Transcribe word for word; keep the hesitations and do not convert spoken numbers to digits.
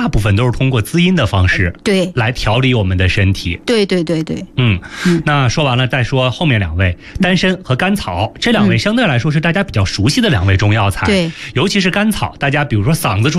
大部分都是通过滋阴的方式， 对， 来调理我们的身体。 对对对对， 嗯，那说完了再说后面两位，丹参和甘草，这两位相对来说是大家比较熟悉的两味中药材。 对， 尤其是甘草，大家比如说嗓子出